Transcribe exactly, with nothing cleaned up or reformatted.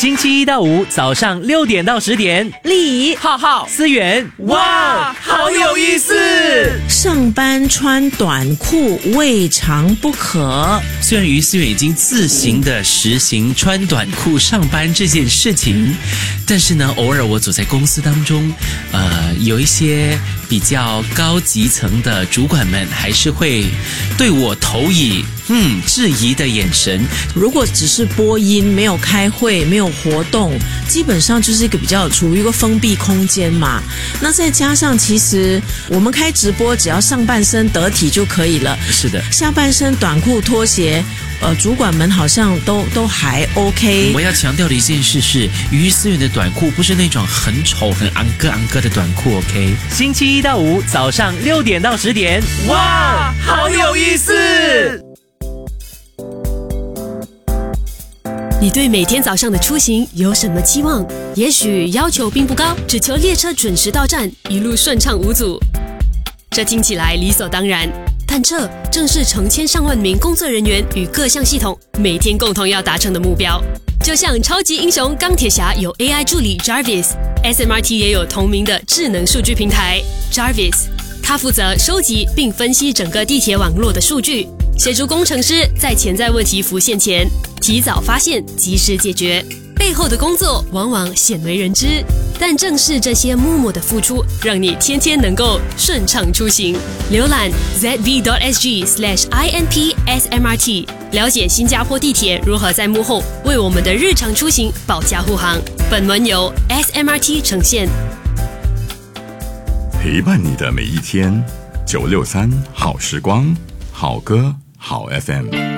星期一到五早上六点到十点， 丽怡、 浩浩、 思源， 哇，好有意思！ 上班穿短裤未尝不可。 虽然于思源已经自行的实行穿短裤上班这件事情，但是呢，偶尔我走在公司当中，呃，有一些比较高级层的主管们还是会对我投以嗯质疑的眼神。 如果只是播音，没有开会，没有活动，基本上就是一个比较处于一个封闭空间嘛。那再加上其实我们开直播，只要上半身得体就可以了。 是的， 下半身短裤拖鞋，呃，主管们好像都都还 OK。 我要强调的一件事是，于思源的短裤不是那种很丑、很昂哥昂哥的短裤 ，OK？ 星期一到五早上六点到十点， 哇，好有意思！ 你对每天早上的出行有什么期望？也许要求并不高，只求列车准时到站，一路顺畅无阻。这听起来理所当然，但这正是成千上万名工作人员与各项系统每天共同要达成的目标。就像超级英雄钢铁侠有 A I 助理 Jarvis，S M R T 也有同名的智能数据平台 Jarvis， 它负责收集并分析整个地铁网络的数据，协助工程师在潜在问题浮现前提早发现，及时解决。背后的工作往往鲜为人知，但正是这些默默的付出，让你天天能够顺畅出行。浏览 z v dot s g slash i n p s m r t， 了解新加坡地铁如何在幕后为我们的日常出行保驾护航。本文由 S M R T 呈现。 陪伴你的每一天，九六三好时光，好歌好 F M。